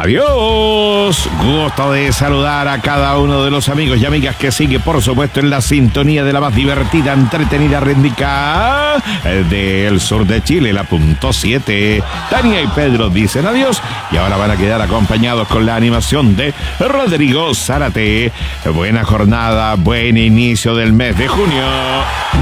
Adiós. Gusto de saludar a cada uno de los amigos y amigas que sigue, por supuesto, en la sintonía de la más divertida, entretenida, rítmica del sur de Chile, la .7. Tania y Pedro dicen adiós y ahora van a quedar acompañados con la animación de Rodrigo Zárate. Buena jornada, buen inicio del mes de junio.